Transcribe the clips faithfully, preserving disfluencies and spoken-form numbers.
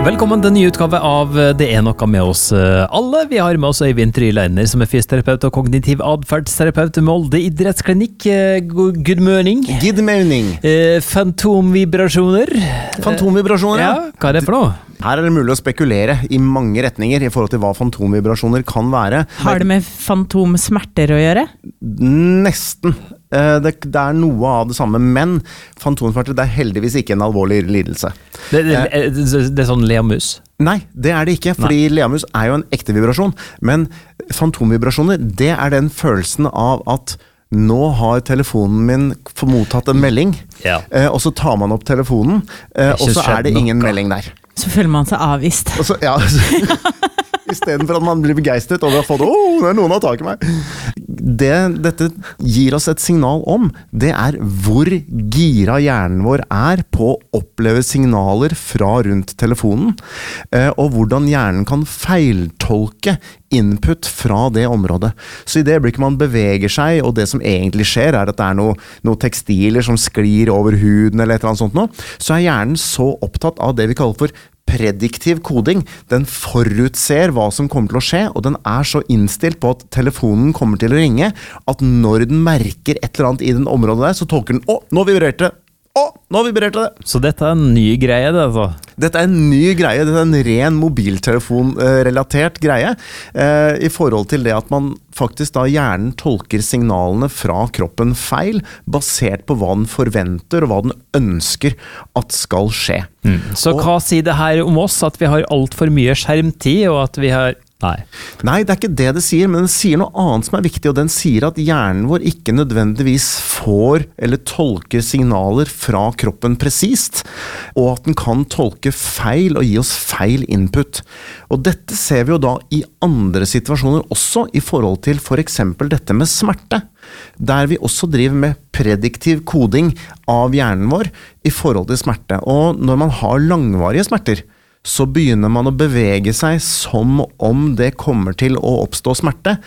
Velkommen til en ny utgave av Det er noe med oss alle. Vi har med oss Øyvind Tryleiner, som er fysioterapeut og kognitiv adferdsterapeut ved Molde idrettsklinikk. Good morning. Good morning. Eh, fantomvibrasjoner. Fantomvibrasjoner, ja. Hva er det for noe? Her er det mulig å spekulere i mange retninger i forhold til hva fantomvibrasjoner kan være. Har det med fantomsmerter å gjøre? Nesten. Det, det er noe av det samme, men fantomsmerter det er heldigvis ikke en alvorlig lidelse. Det, det, det, det er sånn leamus? Nei, det er det ikke, fordi Nei. Leamus er jo en ekte vibrasjon, men fantomvibrasjoner, det er den følelsen av at nå har telefonen min mottatt en melding, ja. og så tar man opp telefonen, og så er det ingen noe. melding der. Så føler man seg avvist. Og så, ja, i stedet for at man blir begeistret over å ha fått, åh, oh, noen har tak i meg. Det dette gir oss et signal om, det er hvor gira hjernen vår er på å oppleve signaler fra rundt telefonen, og hvordan hjernen kan feiltolke input fra det området. Så i det øyeblikket man beveger seg, og det som egentlig skjer er at det er noe, noe tekstiler som sklir over huden eller et eller annet sånt nå, så er hjernen så opptatt av det vi kaller for prediktiv koding. Den forutser hva som kommer til å skje, og den er så innstilt på at telefonen kommer til å ringe, at når den merker et eller annet i den området der, så tolker den, å, nå vibrerte det! Å, nå vibrerte det! Så dette er en ny greie, det altså? Dette er en ny greie, dette er en ren mobiltelefon-relatert greie, eh, i forhold til det at man faktisk da hjernen tolker signalene fra kroppen feil, basert på hva den forventer og hva den ønsker at skal skje. Mm. Så og, hva sier det her om oss, at vi har alt for mye skjermtid, og at vi har... Nei. Nei, det er ikke det det sier, men den sier noe annet som er viktig, og den sier at hjernen vår ikke nødvendigvis får eller tolker signaler fra kroppen presist, og at den kan tolke feil og gi oss feil input. Og dette ser vi jo da i andre situasjoner også, i forhold til for eksempel dette med smerte, der vi også driver med prediktiv koding av hjernen vår i forhold til smerte. Og når man har langvarige smerter, så begynner man å bevege seg som om det kommer til å oppstå smerte,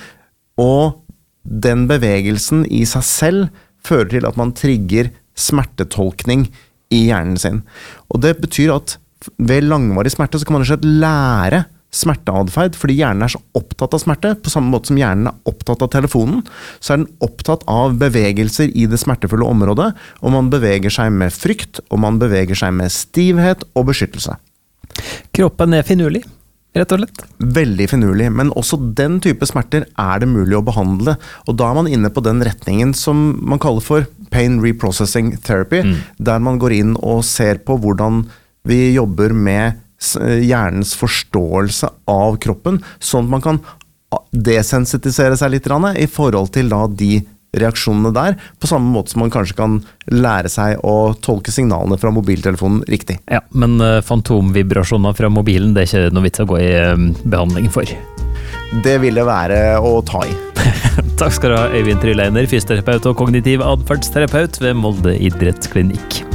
og den bevegelsen i seg selv fører til at man trigger smertetolkning i hjernen sin. Og det betyr at ved langvarig smerte så kan man rett og slett lære smerteadferd, fordi hjernen er så opptatt av smerte, på samme måte som hjernen er opptatt av telefonen, så er den opptatt av bevegelser i det smertefulle området, og man beveger seg med frykt, og man beveger seg med stivhet og beskyttelse. Kroppen er finurlig, rett og slett. Veldig finurlig, men også den type smerter er det mulig å behandle, og da er man inne på den retningen som man kaller for pain reprocessing therapy, mm. der man går inn og ser på hvordan vi jobber med hjernens forståelse av kroppen, sånn at man kan desensitisere seg litt i forhold til da de reaksjonene der, på samme måte som man kanskje kan lære seg å tolke signalene fra mobiltelefonen riktig. Ja, men uh, fantomvibrasjoner fra mobilen, det er ikke noe vits å gå i um, behandling for. Det ville være å ta i. Takk skal du ha, Øyvind Tryleiner, fysioterapeut og kognitiv adferdsterapeut ved Molde idrettsklinikk.